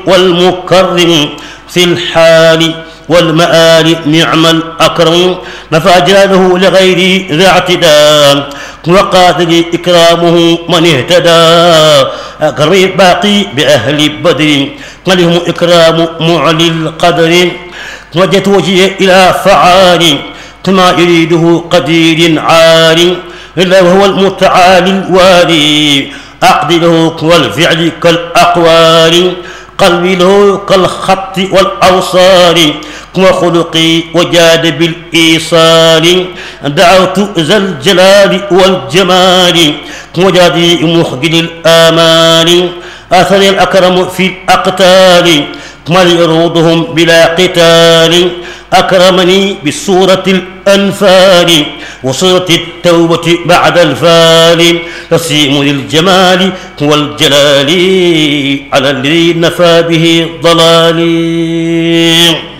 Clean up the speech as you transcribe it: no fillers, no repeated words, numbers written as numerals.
والمكرم في الحال والمآل نعم الأكرم نفى جلاله لغير ذا اعتداء وقاد لي إكرامه من اهتدى أكرم الباقي بأهل بدر ولهم إكرام معلي القدر وجهت وجهي إلى فعال كما يريده قدير عال إلا وهو المتعالي الوالي أقضي له والفعل كالأقوال قلبي له كالخط والأوصال وخلقي وجاد بالإيصال دعوت ذا الجلال والجمال وجادي مخجل الآمال آثني الأكرم في الأقتال من يروضهم بلا قتال أكرمني بسورة الأنفال وسورة التوبة بعد الفال تسيم للجمال والجلال على الذي نفى به ضلالي.